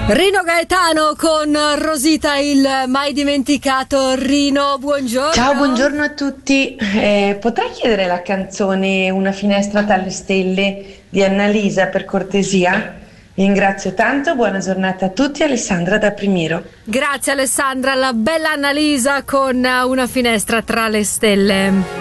Rino Gaetano con Rosita, il mai dimenticato. Rino, buongiorno. Ciao, buongiorno a tutti. Potrei chiedere la canzone Una finestra tra le stelle di Annalisa, per cortesia? Vi ringrazio tanto, buona giornata a tutti. Alessandra da Primiero. Grazie Alessandra, la bella Annalisa con Una finestra tra le stelle.